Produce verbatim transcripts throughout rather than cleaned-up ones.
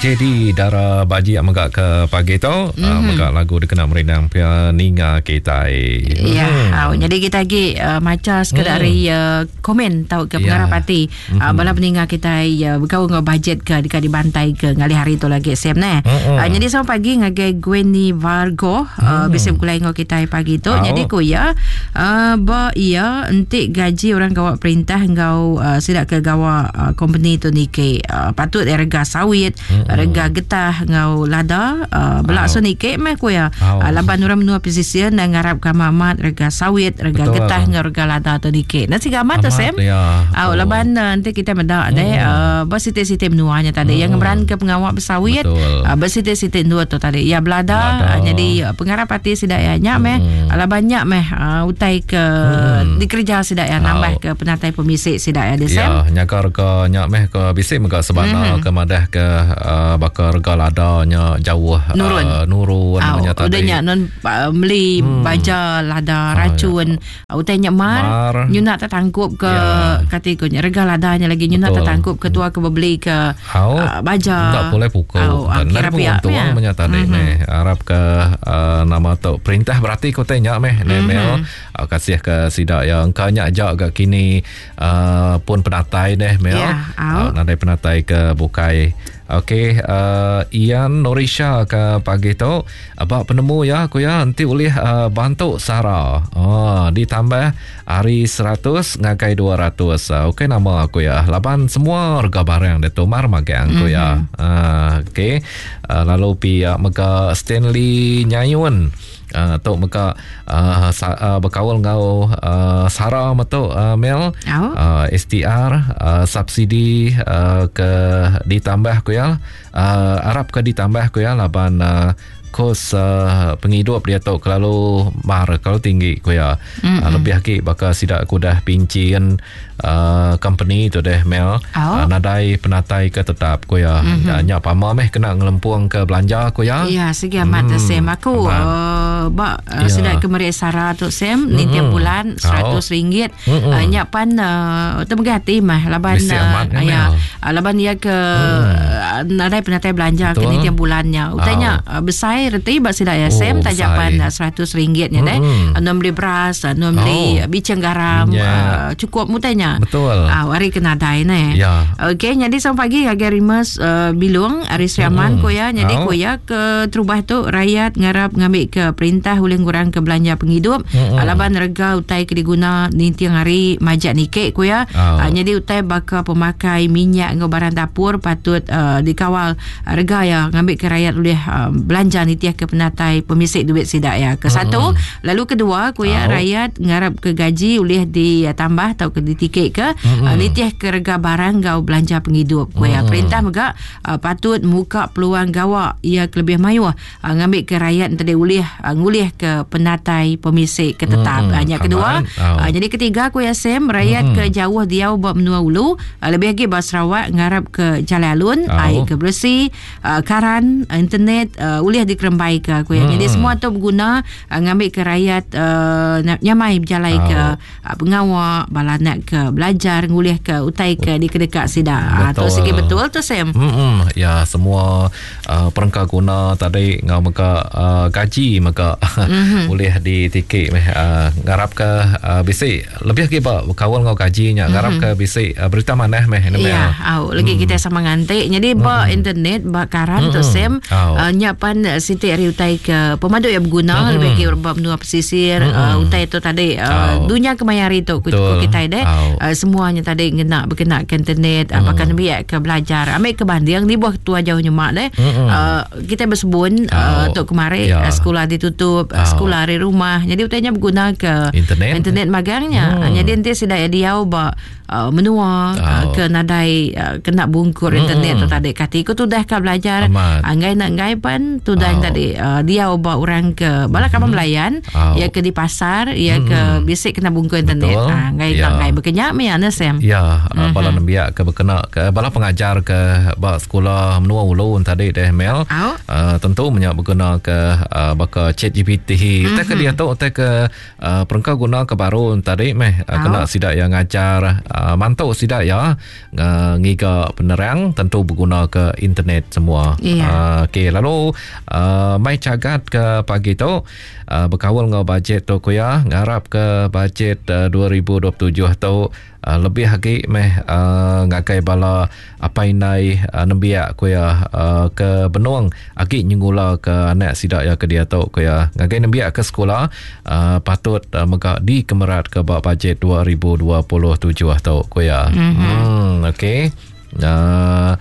Jadi Dara Baji yang megak ke pagi tu mm-hmm. uh, megak lagu dikenal merindang pia ninga kita. Ya, mm. uh, jadi kita lagi uh, macam sekadar mm. uh, komen tahu ke pengarah yeah. parti mm-hmm. uh, bala peninga kita uh, berkau ngau budget ke dekat dibantai ke ngali hari tu lagi sem ne. Mm-hmm. Uh, jadi sama pagi ngage Gwenny Vargo uh, mm. bisa kulai ngau kita pagi tu. Oh. Jadi ko ya uh, ba ia entik gaji orang gawak perintah ngau uh, sidak ke gawak uh, company tu ni ke uh, patut erga sawit mm. rega getah ngau lada uh, belak oh. sonike meh ko ya oh. uh, laban orang menua posisi dan ngarap ka mamat rega sawit rega betul. Getah ngau rega lada tu dike nasi gamat tu sem ya. uh, laban uh, nanti kita medak deh uh, bersite-site menuanya tadi hmm. yang beran ke pengawak bersawit uh, bersite-site dua tu tadi ya belada uh, jadi uh, pengarap parti sidak ya nyak meh hmm. ala banyak meh uh, utai ke hmm. dikerja sidak ya nambah oh. ke penatai pemisik sidak ya desem ya nyakar ke nyak meh ke bisik mega sebana hmm. ke madah ke uh, bakar galadanya jauh nurun uh, nurun namanya oh, tadi udahnya non uh, beli hmm. baja lada racun oh, ya. Utainya mar, mar. Nyuna tertangkup ke ya. Kategorinya rega ladanya lagi nyuna tertangkup ketua ke beli ke oh, uh, baja tak boleh pukul oh, dan dari pun tuang ya. Menyatakan mm-hmm. nih Arab ke uh, nama tu perintah berarti kau tanya meh nemel mm-hmm. uh, kasih ke sidak yang kanya ajak agak kini uh, pun penatai deh mel yeah. uh, nadai penatai ke bukai. Okey, uh, Ian Norisha ke pagi tu abak penemu ya aku ya nanti boleh uh, bantu Sarah. Oh, ditambah hari seratus ngakai dua ratus. Uh, okey nama aku ya. Laban semua harga barang dia tu mar magang aku ya. Mm-hmm. Uh, okey. Uh, lalu pihak mega Stanley Nyayun. Uh, tok meka uh, sa, uh, berkawal ngau uh, Sarah mato uh, Mel oh. uh, S T R uh, subsidi uh, ke ditambah ku ya uh, Arab ke ditambah ku ya laban uh, kos uh, penghidup dia tu kalau mar kalau tinggi ku ya mm-hmm. uh, lebih lagi bakal sidak aku dah pincian uh, company tu deh Mel oh. uh, nadai penatai ke tetap ku ya mm-hmm. nyak pama meh kena ngelempuang ke belanja ku ya ya segi amat hmm. sem aku uh, ba uh, yeah. sidak kemari Sarah tu sem mm-hmm. ni tiap bulan seratus ringgit mm-hmm. uh, nyak pan uh, temegati mah laban uh, ya uh, laban dia ke mm. uh, nadai penatai belanja ke ni tiap bulannya utanya oh. uh, besar reti bak sidak ya sem oh, tajapan seratus ringgitnya deh mm-hmm. nom beli beras nom beli oh. bicang garam uh, cukup mutanya betul ah uh, hari kena dai ne ya okey jadi sampai pagi agak rimas uh, bilung aris raman mm-hmm. ko ya jadi oh. ko ya ke terubah tu rakyat ngarap ngambil ke perintah uleng kurang ke belanja penghidup mm-hmm. alaban rega utai ke diguna ni tiang hari majak nikek ko ya oh. uh, jadi utai bakal pemakai minyak ngau barang dapur patut uh, dikawal uh, rega ya ngambil ke rakyat boleh uh, belanja nitiah ke penatai pemisik duit sidak ya ke satu mm-hmm. lalu kedua ku ya oh. rakyat ngarap ke gaji boleh ditambah atau ke ditiket ke mm-hmm. uh, nitiah ke rega barang gau belanja penghidup ku ya mm-hmm. perintah mega uh, patut muka peluang gawak ia ke lebih mayu uh, ngambil ke rakyat tadi boleh uh, ngulih ke penatai pemisik ke tetap mm-hmm. uh, yang kedua oh. uh, jadi ketiga ku ya sem rakyat mm-hmm. ke jauh diau buat menua ulu uh, lebih lagi bas Sarawak ngarap ke Jalan Alun oh. air ke bersih uh, karan internet uh, boleh di kerembai ke aku ya. Hmm. Jadi semua tu berguna uh, ngambil ke rakyat uh, nyamai berjalan oh. ke uh, pengawak bala nak ke belajar ngulih ke utai ke di kedekat sidak. Ah tu segi betul tu Sam. Hmm ya semua uh, perangkat guna tadi ngau maka uh, gaji maka mm-hmm. boleh di tiket uh, ngarap ke uh, bisik lebih lagi ba kawal ngau gajinya ngarap mm-hmm. ke bisik uh, berita mana meh ni ya au lagi hmm. kita sama ngantik jadi ba mm-hmm. internet ba karan mm-hmm. tu Sam oh. uh, nyapan Siti hari utai ke pemadu yang berguna mm-hmm. lebih ke berbab menua pesisir mm-hmm. uh, utai tu tadi uh, oh. dunia kemayari tu kita deh oh. uh, semuanya tadi kena berkena ke internet mm-hmm. apakah biak ke belajar ambil ke banding di bawah tua jauhnya mak deh mm-hmm. uh, kita bersebut uh, oh. tu kemarin yeah. uh, sekolah ditutup oh. uh, sekolah dari rumah jadi utainya berguna ke internet, internet magangnya mm. uh, jadi nanti sidak dia ubah uh, menua oh. uh, ke nadai uh, kena bungkur mm-hmm. internet tu tadi katiku tu dah ke belajar anggai nak ngai pan tu dah oh. tadi uh, dia ubah orang ke bala kapal mm-hmm. melayan oh. ia ke di pasar ia mm-hmm. ke bisik kena bungkur internet ah ngai tak ngai berkenyak me ana Sam ya mm-hmm. bala nambiak ke berkena ke bala pengajar ke bak sekolah menua ulun tadi deh Mel oh. uh, tentu menyak berguna ke uh, baka chat G P T mm-hmm. tak ke dia tu tak ke uh, perangkat guna ke baru tadi meh uh, oh. kena sidak yang ngajar uh, mantau sidak ya uh, ngiga penerang tentu berguna guna ke internet semua. Yeah. Uh, okey, lalu uh, mai cagat ke pagi tu uh, berkawal dengan bajet tu kuya, ngarap ke bajet uh, dua ribu dua puluh tujuh tu uh, lebih lagi meh uh, ngakai bala apa inai uh, nembiak kuya uh, ke benuang agi nyengula ke anak sidak ya ke dia tu kuya ngakai nembiak ke sekolah uh, patut uh, megak di kemerat ke bak bajet dua ribu dua puluh tujuh tu kuya. Mm-hmm. Hmm, okey. Uh,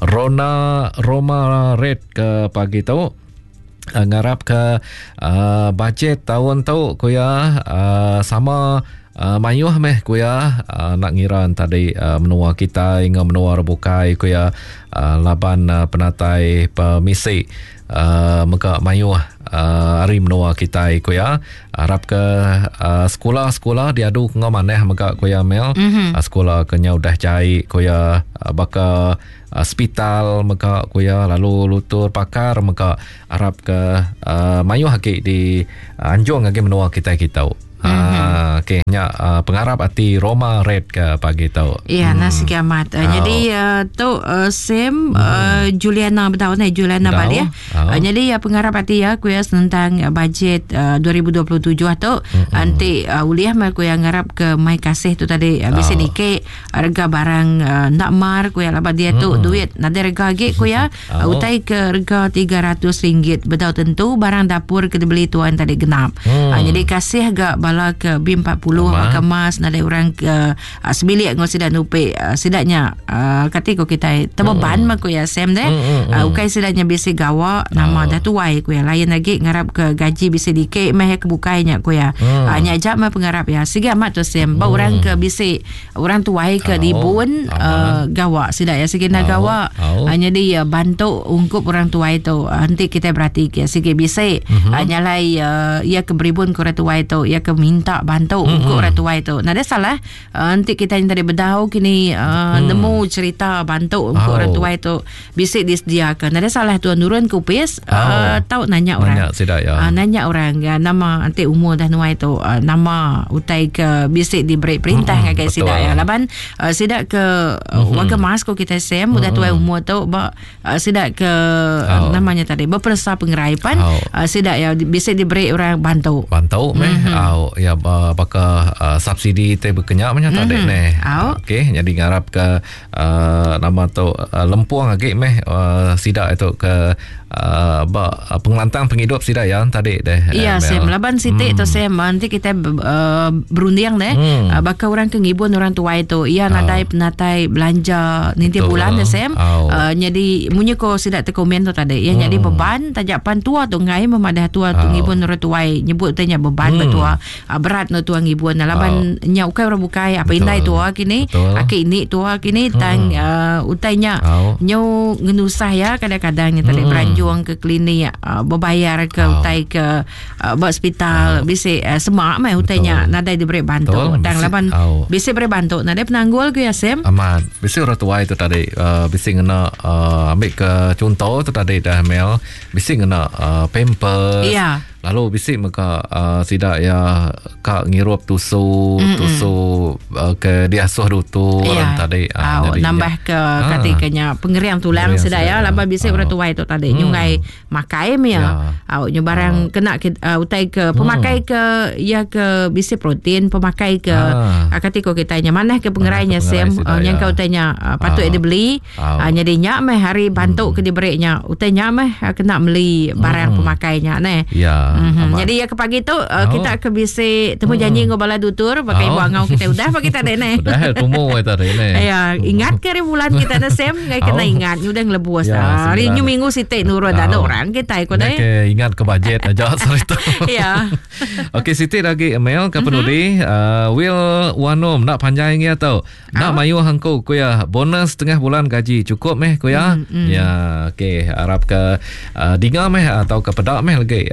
Rona Roma Red ke pagi tu uh, ngarap ke uh, bajet tahun tu kuya uh, sama uh, mayuh meh kuya uh, nak ngiran tadi uh, menua kita hingga menua rebukai kuya uh, laban uh, penatai pemisi uh, meka mayuh uh, hari menua kita kuya harap ke uh, sekolah-sekolah diadu ngamaneh meka kuya mel. Mm-hmm. uh, sekolah kenya udah cai kuya uh, baka hospital maka kuya lalu lutur pakar maka harap ke uh, mayuh haki di uh, anjung lagi menua kita kita. Mm-hmm. Uh, okay, nya uh, pengarap ati Roma Red ke pagi tu. Ya, hmm. nasi kiamat. Uh, oh. Jadi uh, tu uh, Sam uh, hmm. Juliana bertahu ni Juliana Balia. Oh. Uh, jadi uh, pengarap ati ya kuya tentang uh, bajet uh, dua ribu dua puluh tujuh tu hmm. nanti uh, uliah mai kuya ngarap ke mai kasih tu tadi uh, bisi nike harga barang uh, nak mar kuya laba dia tu hmm. duit nada harga ge kuya uh, utai ke harga tiga ratus ringgit bertahu tentu barang dapur ke dibeli tuan tadi genap. Hmm. Uh, jadi kasih agak bala ke B empat puluh maka mas nada orang ke uh, sebilik ngau sidak nupe uh, sidaknya uh, katiko kita tebeban mm. mako ya Sam deh mm, mm, uh, ukai sidaknya bisi gawa nama oh. dah tuai ku ya lain lagi ngarap ke gaji bisi dike meh kebukainya ku ya mm. uh, nyajak mah pengarap ya siga mat tu Sam ba mm. orang ke bisi orang tuai ke oh. dibun uh, gawa sidak ya sigina oh. gawa oh. hanya uh, dia bantu ungkup orang tuai tu uh, nanti kita berarti ke sige bisi mm-hmm. uh, nyalai uh, ia ke beribun ku orang tuai tu ia ke minta bantu mm-hmm. untuk orang tua itu. Nah, ada salah uh, nanti kita yang tadi berdahu kini uh, mm. nemu cerita bantu untuk oh. orang tua itu bisa disediakan. Nah, ada salah tuan nurun kupis oh. uh, tahu nanya orang. Nanya sidak ya. Uh, nanya orang ya, nama nanti umur dah nuai itu uh, nama utai ke bisa diberi perintah mm-hmm. kayak sidak ya. Laban uh, sidak ke mm-hmm. warga mas ko kita sem mm-hmm. udah tuai umur tu ba uh, sidak ke oh. uh, namanya tadi berpersa pengeraipan oh. uh, sidak ya bisa diberi orang bantu. Bantu meh. Mm-hmm. Oh, ya uh, bakal uh, subsidi te berkenyak banyak tak mm-hmm. dek uh, okey jadi ngarap ke uh, nama tu uh, lempuang lagi meh uh, sidak itu ke uh, ba, pengelantang penghidup sidak ya tadi deh iya Sam laban sitik hmm. tu Sam nanti kita uh, berunding deh hmm. uh, bakal orang kengibun orang tua itu ia oh. nadai penatai belanja nanti bulan deh Sam oh. uh, jadi munyi ko sidak te komen tu tadi ya hmm. jadi beban tajapan tua tu ngai memadah tua tu oh. ngibun orang tua nyebut tanya beban hmm. betua uh, berat no tuang ibuan laban oh. nya ukai orang bukai apa indai tua kini aki ini tua kini tang hmm. uh, utainya oh. nyau ngenusah ya kadang-kadang nya tadi hmm. beranjuang ke klinik uh, berbayar ke oh. utai ke uh, hospital oh. bisa uh, semak mai utainya nadai diberi bantu dan laban oh. bisa beri bantu nadai penanggul ke ya Sam amat bisa orang tua itu tadi uh, bisa ngena uh, ambil ke contoh tu tadi dah Mel bisa ngena uh, pampers iya lalu bisik maka uh, sidak ya kak ngirup tusu mm-mm. tusu uh, ke diasuh dutur yeah. tadi uh, oh, nambah ke ah. katikanya pengeriam tulang sidak ya laba bisik orang tua itu tadi hmm. nyungai makai mi ya au yeah. barang uh. kena uh, utai ke pemakai hmm. ke ya ke bisik protein pemakai ke ah. uh, katiko kita nya mana ke pengerainya Sam uh, yang kau tanya uh, patut uh. dibeli uh, jadi nya meh hari bantu hmm. ke diberinya utainya meh uh, kena beli barang hmm. pemakainya ne ya Mm-hmm. Jadi ya ke pagi tu uh, oh. kita ke bisi temu janji hmm. ngobala dutur pakai oh. buangau kita udah apa kita dene. Udah temu kita dene. Ya, ingat ke bulan kita na Sam ngai kena oh. ingat udah nglebuas ya, hari nyu minggu site nurut ada oh. orang kita ikut deh. Ke ingat ke budget aja sorry tu. Ya. Okey site lagi email ke penudi mm-hmm. uh, Will Wanom nak panjang ya tau. Nak oh. mayu hangko ku ya bonus tengah bulan gaji cukup meh ku ya. Mm-hmm. Ya okey harap ke uh, dinga meh atau ke pedak meh lagi uh,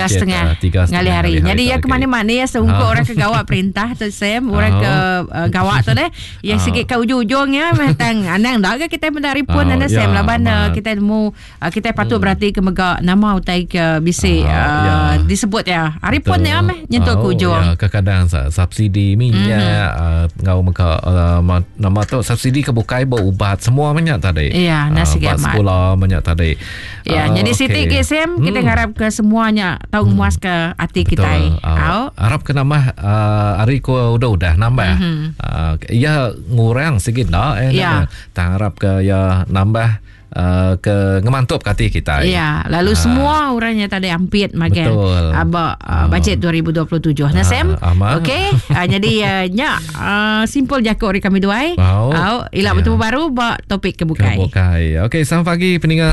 setengah tiga ngali hari. Jadi ya ke mana-mana ya seungkuk orang ke gawat perintah tu Sam, orang ke uh, gawat tu deh. Yang sikit ke ujung-ujung ya matang anang dak ke kita mendak ripun ana Sam laban kita mu kita patut berhati ke megak nama utai ke bisi disebut ya. Ripun ya meh nyentuh ke ujung. Kadang-kadang subsidi minyak ngau meka nama tu subsidi kebukai bau ubat semua minyak tadi. Ya, nasi uh, sekolah banyak tadi. Ya, uh, jadi okay. Siti Sam hmm. kita harap ke semuanya tahu muas ke hati Betul. kita. Uh, harap ke nama uh, hari ko udah-udah nambah. Mm-hmm. Uh, ya ngurang sikit dah eh. Ya. Tak harap ke ya nambah Uh, ke ngemantup kati kita. Ya, lalu uh, semua orangnya tadi ampit makan aba uh, bajet dua ribu dua puluh tujuh. Nah, Sam. Uh, Okey. Uh, jadi uh, nya uh, simple jakok ri kami duai. Au, oh, ilak yeah. Bertemu baru ba topik kebukai. Kebukai. Okey, selamat pagi pendengar